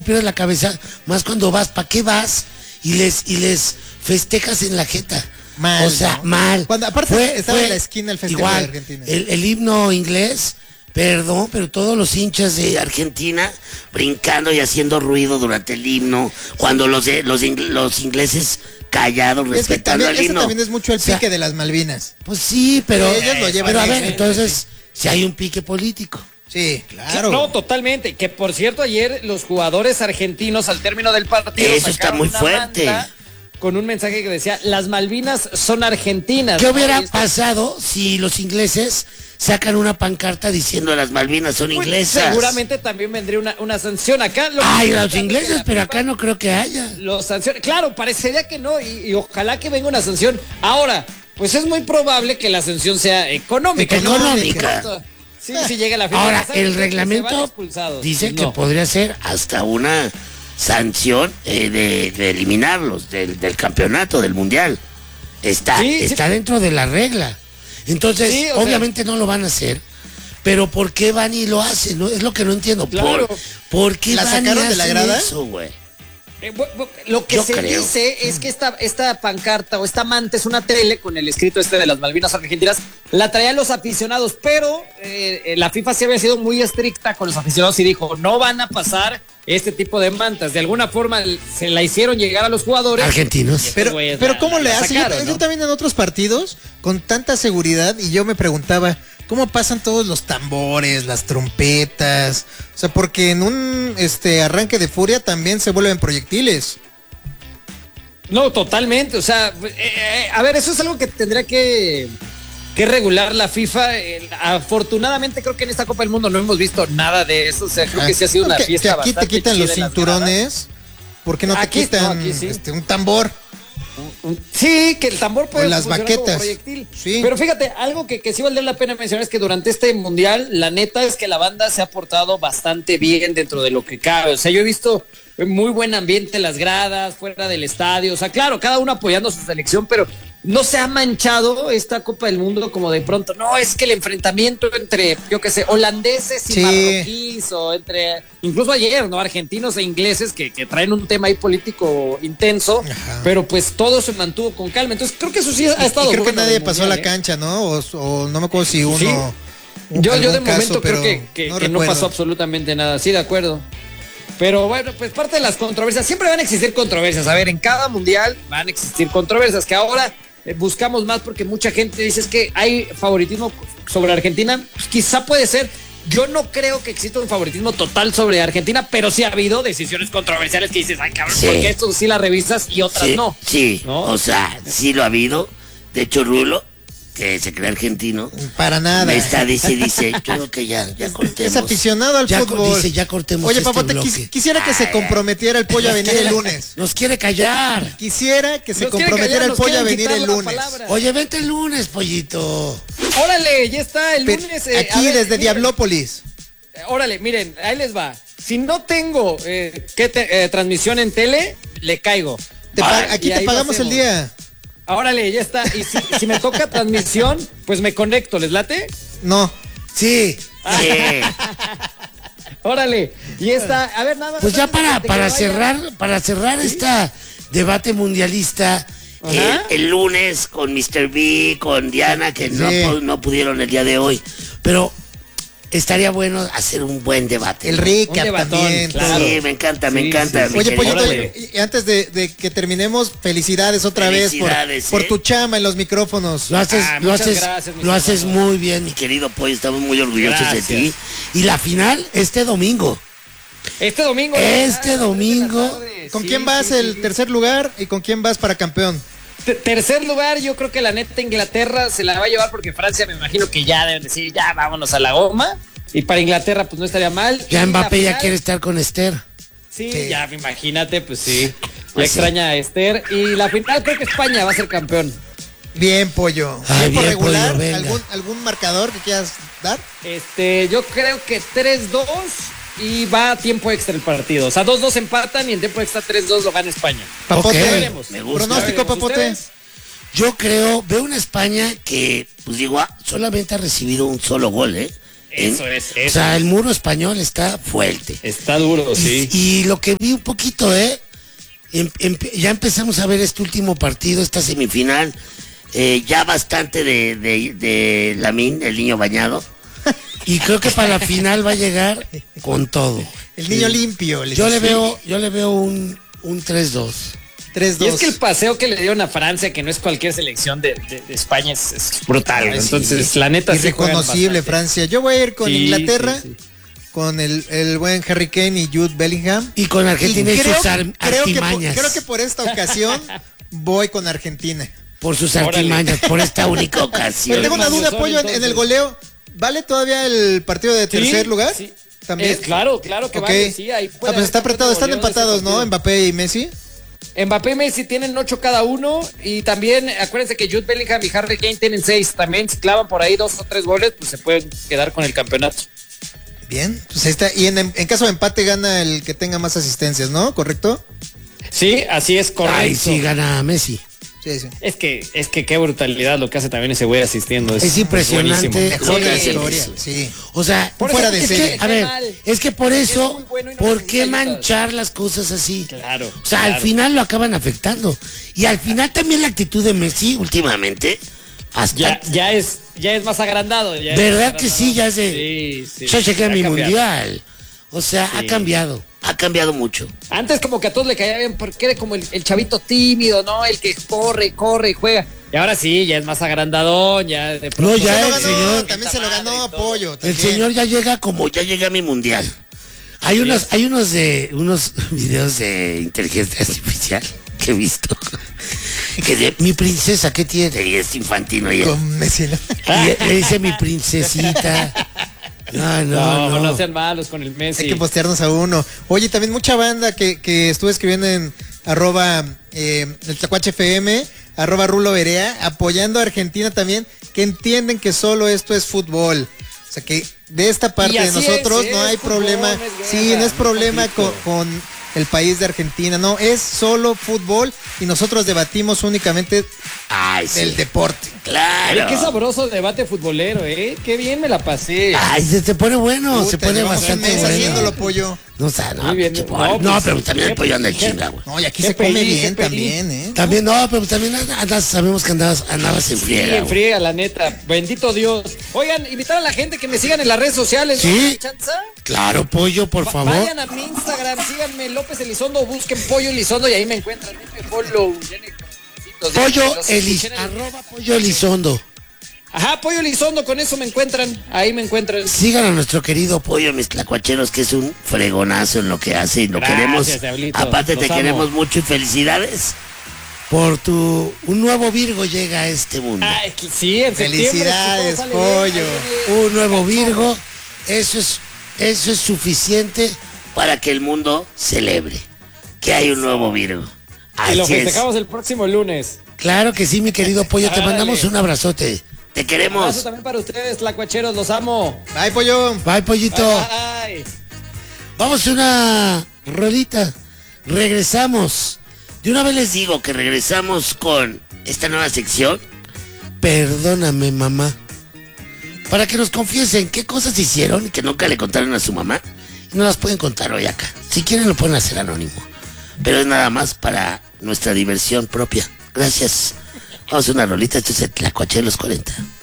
pierdes la cabeza, más cuando vas, ¿para qué vas? Y les festejas en la jeta. Mal, o sea, ¿no? mal. Cuando aparte estaba en la esquina el festejo igual, de Argentina. El himno inglés, perdón, pero todos los hinchas de Argentina brincando y haciendo ruido durante el himno, cuando los ingleses callados, respetando el himno. Eso también es mucho el pique de las Malvinas. Pues sí, pero ellos lo llevan pero a bien, ver, entonces, si hay un pique político. Sí, claro. No, totalmente. Que por cierto, ayer los jugadores argentinos al término del partido Eso está muy fuerte. Con un mensaje que decía, las Malvinas son argentinas. ¿Qué hubiera pasado si los ingleses sacan una pancarta diciendo las Malvinas son inglesas? Seguramente también vendría una sanción acá. Los ingleses, pero acá no creo que haya. Claro, parecería que no, y ojalá que venga una sanción. Ahora, pues es muy probable que la sanción sea económica. Económica. Sí, si llega la FIFA. Ahora, el reglamento dice que podría ser hasta una sanción de eliminarlos del campeonato, del mundial. Está dentro de la regla. Entonces, obviamente no lo van a hacer. Pero ¿por qué van y lo hacen? ¿No? Es lo que no entiendo. Claro. ¿Por qué ¿La van sacaron y de la hacen grada? eso, güey? Lo que se dice es que esta pancarta o esta manta es una tele con el escrito de las Malvinas Argentinas, la traían los aficionados, pero la FIFA sí había sido muy estricta con los aficionados y dijo, no van a pasar este tipo de mantas. De alguna forma se la hicieron llegar a los jugadores argentinos. Pero ¿cómo le hacen? Yo también en otros partidos, con tanta seguridad, y yo me preguntaba, ¿cómo pasan todos los tambores, las trompetas? O sea, porque en un arranque de furia también se vuelven proyectiles. No, totalmente. O sea, a ver, eso es algo que tendría que regular la FIFA. Afortunadamente creo que en esta Copa del Mundo no hemos visto nada de eso. O sea, creo que sí ha sido una fiesta aquí bastante te quitan chida los en las cinturones. ¿Por qué no te quitan un tambor? Sí, que el tambor puede las funcionar baquetas. como proyectil. Sí. Pero fíjate, algo que sí valdría la pena mencionar es que durante este mundial, la neta es que la banda se ha portado bastante bien dentro de lo que cabe. O sea, yo he visto muy buen ambiente en las gradas, fuera del estadio. O sea, claro, cada uno apoyando a su selección, pero no se ha manchado esta Copa del Mundo como de pronto. No, es que el enfrentamiento entre, yo qué sé, holandeses y marroquíes, o entre, incluso ayer, ¿no? Argentinos e ingleses que traen un tema ahí político intenso. Ajá. Pero pues todo se mantuvo con calma. Entonces creo que eso sí ha estado. Y creo bueno que nadie pasó a la cancha, ¿no? O no me acuerdo si uno. Sí. Yo de momento caso, creo que no pasó absolutamente nada. Sí, de acuerdo. Pero bueno, pues parte de las controversias, siempre van a existir controversias. A ver, en cada mundial van a existir controversias que ahora buscamos más porque mucha gente dice es que hay favoritismo sobre Argentina. Pues quizá puede ser. Yo no creo que exista un favoritismo total sobre Argentina, pero sí ha habido decisiones controversiales que dices, ay cabrón, porque esto sí las revisas y otras no. Sí, ¿no? O sea, sí lo ha habido. De hecho, Rulo, que se cree argentino, para nada. Dice, yo creo que ya cortemos. Es aficionado al fútbol. Dice, ya cortemos. Oye, Papote, quisiera que se comprometiera el pollo a venir el lunes. Nos quiere callar. Quisiera que se comprometiera el pollo a venir el lunes. Oye, vente el lunes, pollito. Órale, ya está el lunes. Aquí desde Diablópolis. Órale, miren, ahí les va. Si no tengo transmisión en tele, le caigo. Aquí te pagamos el día. Órale, ya está. Y si me toca transmisión, pues me conecto. ¿Les late? No. Sí. Órale, y está. A ver, nada más. Pues ya para cerrar esta debate mundialista, el lunes con Mr. B, con Diana, que no pudieron el día de hoy. Pero estaría bueno hacer un buen debate. El recap también. Claro. Sí, me encanta. Oye, Pollito, antes de que terminemos, felicidades otra vez por tu chama en los micrófonos. Lo haces muy bien, mi querido Pollo. Estamos muy orgullosos de ti. Y la final, este domingo. Este domingo. ¿Con quién vas el tercer lugar y con quién vas para campeón? Tercer lugar, yo creo que la neta Inglaterra se la va a llevar porque Francia me imagino que ya deben decir, ya vámonos a la goma. Y para Inglaterra pues no estaría mal. Ya Mbappé ya quiere estar con Esther. Sí, ya imagínate, pues sí. Ya extraña a Esther. Y la final creo que España va a ser campeón. Bien, Pollo. Bien regular. Pollo, ¿Algún marcador que quieras dar? Yo creo que 3-2 y va a tiempo extra el partido. O sea, 2-2 empatan y en tiempo extra 3-2 lo gana España. Papote, veremos. Me gusta. ¿Pronóstico, Papote? Yo veo una España que, pues digo, solamente ha recibido un solo gol, Eso es. O sea, el muro español está fuerte. Está duro, sí. Y lo que vi un poquito, ya empezamos a ver este último partido, esta semifinal, ya bastante de Lamine, el niño bañado. Y creo que para la final va a llegar con todo. El niño limpio. Yo le veo un 3-2. 3-2. Y es que el paseo que le dieron a Francia, que no es cualquier selección de España, es brutal. Entonces, la neta sí irreconocible Francia. Yo voy a ir con Inglaterra, con el buen Harry Kane y Jude Bellingham. Y con Argentina y sus artimañas. Creo que por esta ocasión voy con Argentina. Por sus artimañas, por esta única ocasión. Pero tengo una duda, Pollo, en el goleo. ¿Vale todavía el partido de tercer lugar? Sí. ¿También? Claro que vale, sí. Ahí pues está apretado, están empatados, ¿no? Mbappé y Messi. Mbappé y Messi tienen 8 cada uno, y también acuérdense que Jude Bellingham y Harry Kane tienen 6. También si clavan por ahí 2 o 3 goles, pues se pueden quedar con el campeonato. Bien, pues ahí está. Y en caso de empate gana el que tenga más asistencias, ¿no? ¿Correcto? Sí, así es, correcto. Ahí sí gana Messi. Sí. Es que qué brutalidad lo que hace también ese güey asistiendo. Es impresionante. Mejor la historia. Sí. O sea, fuera de serie. A ver, es que por eso, ¿por qué manchar las cosas así? Claro. O sea, al final lo acaban afectando. Y al final también la actitud de Messi últimamente ya es más agrandado. ¿Verdad que sí? Ya es de... Sí. Yo llegué a mi mundial. O sea, ha cambiado mucho. Antes como que a todos le caía bien porque era como el chavito tímido, ¿no? El que corre y juega. Y ahora sí, ya es más agrandadón, ya de pronto. No, ya el señor... También se lo ganó Pollo. El señor ya llega como ya llegué a mi mundial. Hay unos videos de inteligencia artificial que he visto. Que de mi princesa, ¿qué tiene? Y es infantino. Con Messi. Y le dice mi princesita. No sean malos con el Messi. Hay que postearnos a uno. Oye, también mucha banda que estuve escribiendo en el Tlacuache FM, @Rulo Berea, apoyando a Argentina también, que entienden que solo esto es fútbol. O sea que de esta parte de nosotros no hay problema. No es problema con el país de Argentina, no, es solo fútbol y nosotros debatimos únicamente del deporte. Claro. Qué sabroso debate futbolero, qué bien me la pasé. Ay, se pone bueno, se pone bastante bueno. Haciéndolo, Pollo. No, pero también el pollo anda en chinga, güey. No, y aquí se come bien también, También, pero también sabemos que andabas en friega. Sí, en friega, la neta. Bendito Dios. Oigan, invitar a la gente que me sigan en las redes sociales. Sí. ¿No? Claro, Pollo, por favor. Vayan a mi Instagram, síganme López Elizondo, busquen Pollo Elizondo y ahí me encuentran. Follow. Pollo Elizondo. Ajá, Pollo Elizondo, con eso me encuentran. Ahí me encuentran. Sigan a nuestro querido Pollo, mis tlacuacheros, que es un fregonazo en lo que hace y lo queremos. Diablito, aparte te queremos mucho y felicidades por un nuevo Virgo llega a este mundo. Sí, en felicidades, Pollo. Un nuevo Virgo, eso es suficiente para que el mundo celebre que hay un nuevo Virgo. Y lo festejamos el próximo lunes. Claro que sí, mi querido Pollo, te mandamos un abrazote. Te queremos. Un abrazo también para ustedes, tlacuacheros, los amo. Bye, Pollo. Bye, Pollito. Bye. Vamos a una rolita. Regresamos. De una vez les digo que regresamos con esta nueva sección. Perdóname, mamá. Para que nos confiesen qué cosas hicieron y que nunca le contaron a su mamá. Y no las pueden contar hoy acá. Si quieren lo pueden hacer anónimo. Pero es nada más para nuestra diversión propia. Gracias. Vamos a una rolita. Esto es el Tlacuache de los 40.